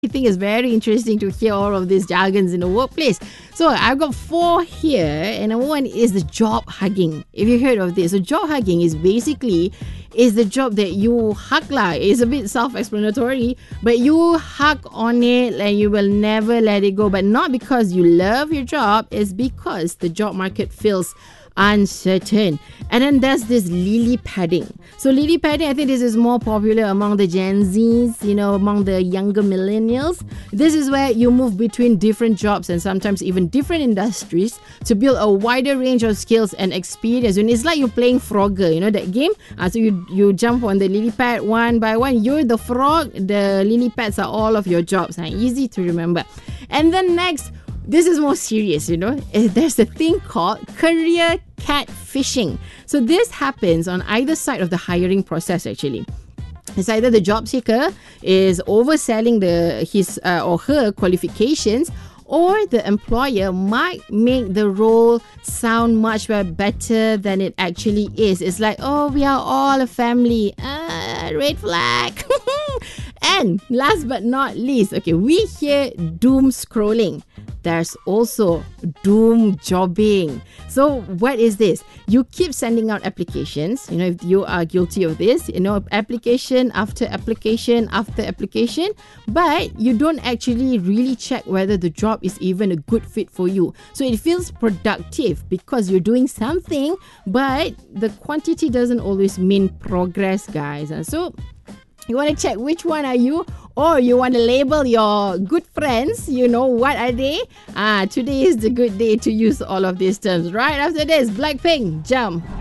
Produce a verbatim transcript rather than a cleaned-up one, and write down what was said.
I think it's very interesting to hear all of these jargons in the workplace. So I've got four here, and one is the job hugging. If you heard of this, so job hugging is basically is the job that you hug lah. It's a bit self-explanatory, but you hug on it and you will never let it go. But not because you love your job, it's because the job market feels uncertain. And then there's this lily padding. So lily padding, I think this is more popular among the Gen Zs, you know, among the younger millennials. This is where you move between different jobs and sometimes even different industries to build a wider range of skills and experience. And it's like you're playing Frogger, you know that game? Uh, so you, you jump on the lily pad one by one. You're the frog. The lily pads are all of your jobs. Uh, easy to remember. And then next, this is more serious, you know. There's a thing called career catfishing. So this happens on either side of the hiring process, actually. It's either the job seeker is overselling the his uh, or her qualifications, or the employer might make the role sound much better than it actually is. It's like, oh, we are all a family. Uh, red flag. And last but not least, okay, we hear doom scrolling. There's also doom jobbing. So what is this? You keep sending out applications. You know, if you are guilty of this, you know, application after application after application, but you don't actually really check whether the job is even a good fit for you. So it feels productive because you're doing something, but the quantity doesn't always mean progress, guys. And so you want to check which one are you, or you want to label your good friends, you know, what are they? Ah, today is the good day to use all of these terms. Right after this, Blackpink, Jump.